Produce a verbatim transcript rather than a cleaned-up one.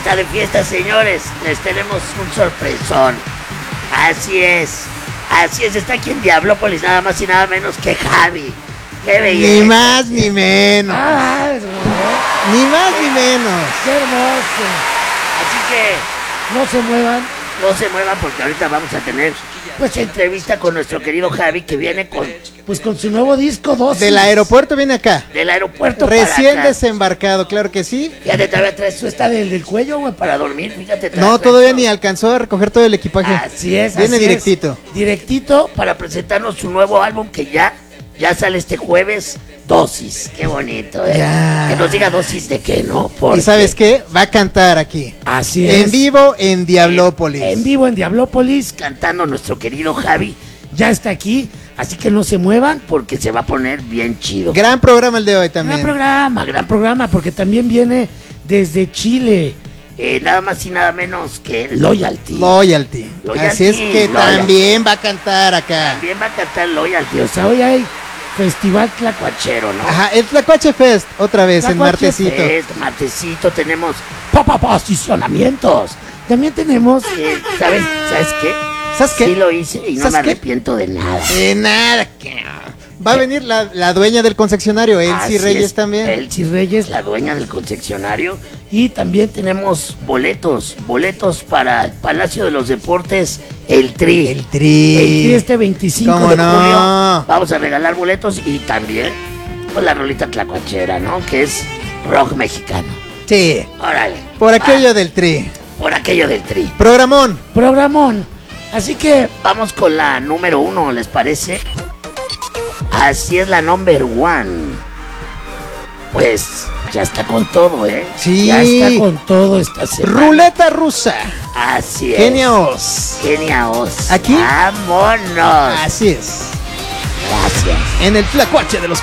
está de fiesta, señores. Les tenemos un sorpresón. Así es. Así es, está aquí en Diablópolis, nada más y nada menos que Javi. ¡Qué belleza! Ni más ni menos. Ah, Ni más ni menos. ¡Qué hermoso! Así que No se muevan. no se muevan porque ahorita vamos a tener pues entrevista con nuestro querido Javi que viene con Pues con su nuevo disco dosis. Del aeropuerto viene acá. del aeropuerto Recién para acá. desembarcado, claro que sí. Fíjate, todavía traes Eso está del, del cuello, güey. para dormir, fíjate. No, traes todavía esto. ni alcanzó a recoger todo el equipaje. Así es, Viene así es. directito. Directito para presentarnos su nuevo álbum que ya, ya sale este jueves, Dosis. Qué bonito, ¿eh? Ya. Que nos diga dosis de qué, ¿no? Porque ¿Y sabes qué? Va a cantar aquí. Así es. En vivo en Diablópolis. En vivo en Diablópolis. cantando nuestro querido Javi, Ya está aquí. Así que no se muevan. porque se va a poner bien chido. Gran programa el de hoy Gran también. programa, gran programa. Porque también viene desde Chile. Eh, nada más y nada menos que Loyalty. Loyalty. Loyalty, Así es que Loyalty. también va a cantar acá. También va a cantar Loyalty. O sea, hoy hay Festival Tlacuache. Cuachero, ¿no? Ajá, el Tlacuache Fest, otra vez, en Tlacuache martesito. Es martesito, tenemos, Pa, pa, posicionamientos. También tenemos. eh, ¿sabes? ¿Sabes qué? ¿Sabes qué? Sí lo hice y no ¿Sabes me qué? arrepiento de nada. De nada, que va a venir la, la dueña del concesionario, Así Elsie Reyes es, también. Elsie Reyes, la dueña del concesionario. Y también tenemos boletos, boletos para el Palacio de los Deportes, el Tri. El Tri. Y este veinticinco ¿Cómo de no? julio. Vamos a regalar boletos y también pues, la rolita tlacuachera, ¿no? Que es rock mexicano. Sí, Órale. por va, aquello del Tri. por aquello del Tri. Programón. Programón. Así que Vamos con la número uno, ¿les parece? Así es la number one. Pues ya está con todo, ¿eh? Sí. ya está con todo esta semana. Ruleta rusa. Así es. Kenia Oz. Kenia Oz. ¿Aquí? Vámonos. Así es. Gracias. En el Tlacuache de los